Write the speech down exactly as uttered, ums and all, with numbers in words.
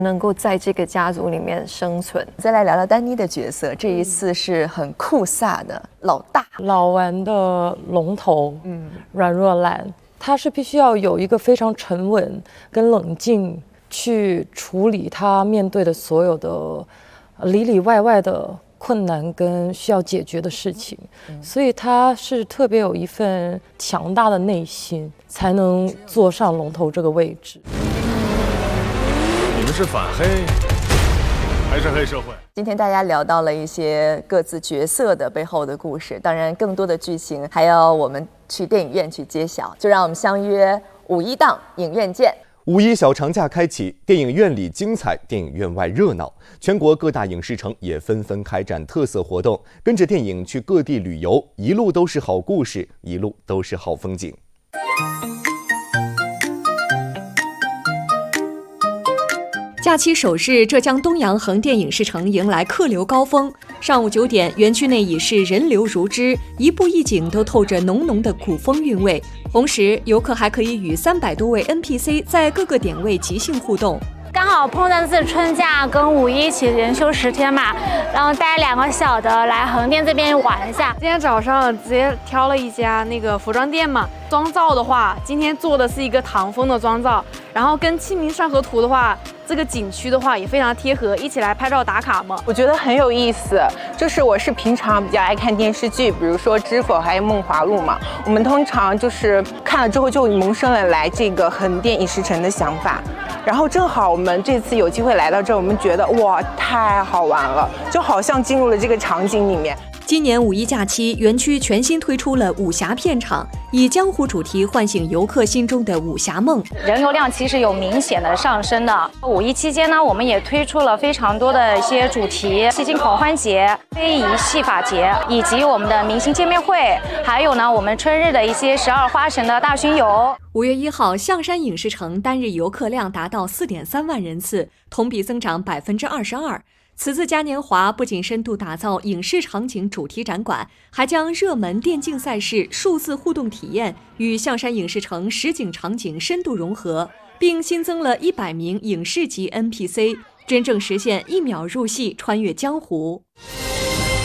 能够在这个家族里面生存。 再来聊聊丹妮的角色，这一次是很酷飒的老大， 老顽的龙头，嗯，阮若兰，他是必须要有一个非常沉稳跟冷静去处理他面对的所有的里里外外的困难跟需要解决的事情，所以他是特别有一份强大的内心，才能坐上龙头这个位置。 你们是反黑还是黑社会？ 今天大家聊到了一些各自角色的背后的故事，当然更多的剧情还要我们去电影院去揭晓。就让我们相约五一档影院见。 五一小长假开启，电影院里精彩，电影院外热闹。全国各大影视城也纷纷开展特色活动，跟着电影去各地旅游，一路都是好故事，一路都是好风景。 假期首日，浙江东阳横店影视城迎来客流高峰。上午九点，园区内已是人流如织，一步一景都透着浓浓的古风韵味。同时，游客还可以与三百多位 N P C 在各个点位即兴互动。 刚好碰上次春假跟五一一起连休十天嘛，然后带两个小的来横店这边玩一下。 今天早上直接挑了一家那个服装店嘛，妆造的话，今天做的是一个唐风的妆造，然后跟《清明上河图》的话，这个景区的话也非常贴合，一起来拍照打卡嘛。 我觉得很有意思，就是我是平常比较爱看电视剧，比如说《知否》还有《梦华录》嘛，我们通常就是看了之后就萌生了来这个横店影视城的想法。然后正好我们这次有机会来到这儿，我们觉得哇，太好玩了，就好像进入了这个场景里面。 今年五一假期，园区全新推出了武侠片场，以江湖主题唤醒游客心中的武侠梦。 人流量其实有明显的上升的。五一期间呢，我们也推出了非常多的一些主题，戏精狂欢节、非遗戏法节，以及我们的明星见面会，还有呢我们春日的一些十二花神的大巡游。 五月一号，象山影视城单日游客量达到四点三万人次，同比增长百分之二十二。此次嘉年华不仅深度打造影视场景主题展馆，还将热门电竞赛事数字互动体验与象山影视城实景场景深度融合，并新增了一百名影视级 N P C， 真正实现一秒入戏，穿越江湖。